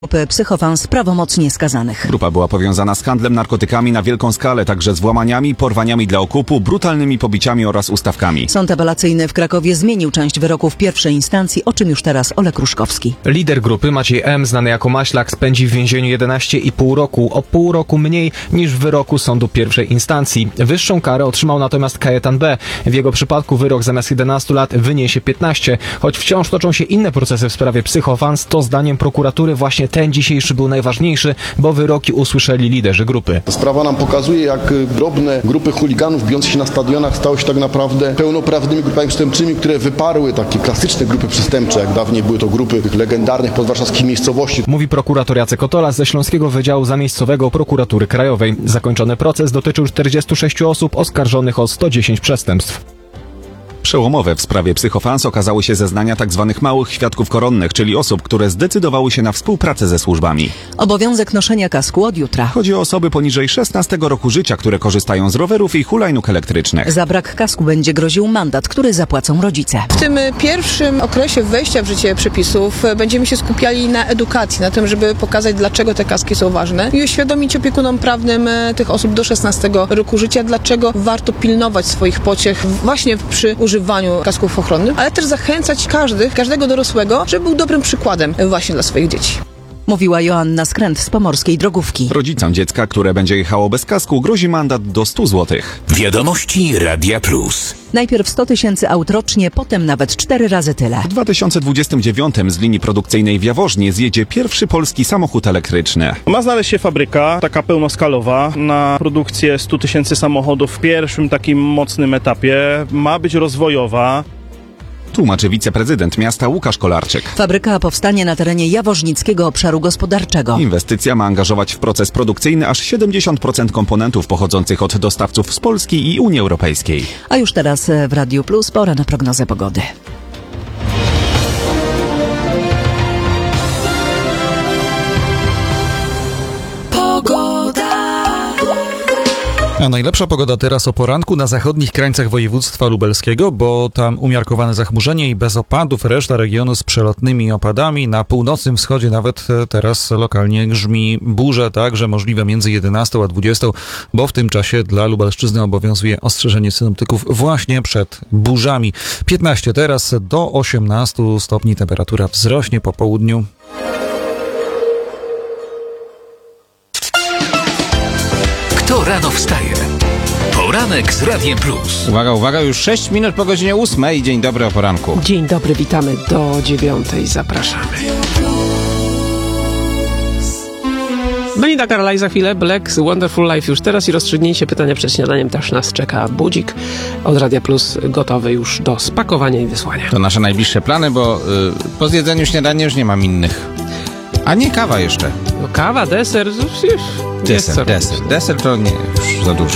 Grupy Psychofans prawomocnie skazanych. Grupa była powiązana z handlem narkotykami na wielką skalę, także z włamaniami, porwaniami dla okupu, brutalnymi pobiciami oraz ustawkami. Sąd apelacyjny w Krakowie zmienił część wyroków pierwszej instancji, o czym już teraz Olek Ruszkowski. Lider grupy Maciej M., znany jako Maślak, spędzi w więzieniu 11,5 roku, o pół roku mniej niż w wyroku sądu pierwszej instancji. Wyższą karę otrzymał natomiast Kajetan B. W jego przypadku wyrok zamiast 11 lat wyniesie 15. Choć wciąż toczą się inne procesy w sprawie Psychofans, to zdaniem prokuratury właśnie ten dzisiejszy był najważniejszy, bo wyroki usłyszeli liderzy grupy. Sprawa nam pokazuje, jak drobne grupy chuliganów bijące się na stadionach stały się tak naprawdę pełnoprawnymi grupami przestępczymi, które wyparły takie klasyczne grupy przestępcze, jak dawniej były to grupy tych legendarnych podwarszawskich miejscowości. Mówi prokurator Jacek Otola ze Śląskiego Wydziału Zamiejscowego Prokuratury Krajowej. Zakończony proces dotyczył 46 osób oskarżonych o 110 przestępstw. Przełomowe w sprawie Psychofans okazały się zeznania tzw. małych świadków koronnych, czyli osób, które zdecydowały się na współpracę ze służbami. Obowiązek noszenia kasku od jutra. Chodzi o osoby poniżej 16 roku życia, które korzystają z rowerów i hulajnóg elektrycznych. Za brak kasku będzie groził mandat, który zapłacą rodzice. W tym pierwszym okresie wejścia w życie przepisów będziemy się skupiali na edukacji, na tym, żeby pokazać, dlaczego te kaski są ważne i uświadomić opiekunom prawnym tych osób do 16 roku życia, dlaczego warto pilnować swoich pociech właśnie przy używaniu kasków ochronnych, ale też zachęcać każdego dorosłego, żeby był dobrym przykładem właśnie dla swoich dzieci. Mówiła Joanna Skręt z Pomorskiej Drogówki. Rodzicom dziecka, które będzie jechało bez kasku, grozi mandat do 100 zł. Wiadomości Radia Plus. Najpierw 100 000 aut rocznie, potem nawet 4 razy tyle. W 2029 z linii produkcyjnej w Jaworznie zjedzie pierwszy polski samochód elektryczny. Ma znaleźć się fabryka, taka pełnoskalowa, na produkcję 100 000 samochodów w pierwszym takim mocnym etapie. Ma być rozwojowa. Tłumaczy wiceprezydent miasta Łukasz Kolarczyk. Fabryka powstanie na terenie Jaworznickiego Obszaru Gospodarczego. Inwestycja ma angażować w proces produkcyjny aż 70% komponentów pochodzących od dostawców z Polski i Unii Europejskiej. A już teraz w Radiu Plus pora na prognozę pogody. A najlepsza pogoda teraz o poranku na zachodnich krańcach województwa lubelskiego, bo tam umiarkowane zachmurzenie i bez opadów, reszta regionu z przelotnymi opadami. Na północnym wschodzie nawet teraz lokalnie grzmi burze, także możliwe między 11 a 20, bo w tym czasie dla Lubelszczyzny obowiązuje ostrzeżenie synoptyków właśnie przed burzami. 15 teraz do 18 stopni temperatura wzrośnie po południu. Kto rano wstaje? Poranek z Radiem Plus. Uwaga, uwaga, już 6 minut po godzinie 8. Dzień dobry o poranku. Dzień dobry, witamy do 9. Zapraszamy. Belinda Carlisle za chwilę, Black Wonderful Life już teraz i rozstrzygnięcie pytania przed śniadaniem też nas czeka. Budzik od Radia Plus gotowy już do spakowania i wysłania. To nasze najbliższe plany, bo po zjedzeniu śniadania już nie mam innych. A nie kawa jeszcze. No kawa, deser, już Deser to nie, już za dużo.